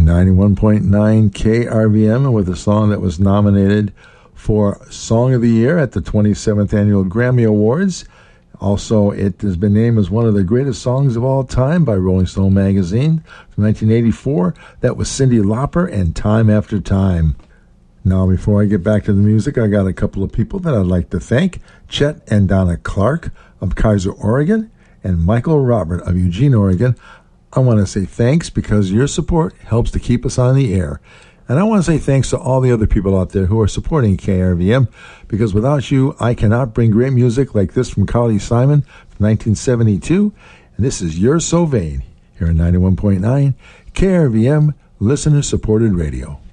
91.9 KRVM, and with a song that was nominated for Song of the Year at the 27th Annual Grammy Awards. Also, it has been named as one of the greatest songs of all time by Rolling Stone magazine from 1984. That was Cyndi Lauper and Time After Time. Now, before I get back to the music, I got a couple of people that I'd like to thank. Chet and Donna Clark of Kaiser, Oregon, and Michael Robert of Eugene, Oregon. I want to say thanks because your support helps to keep us on the air. And I want to say thanks to all the other people out there who are supporting KRVM, because without you, I cannot bring great music like this from Carly Simon from 1972. And this is You're So Vain here on 91.9 KRVM, listener-supported radio.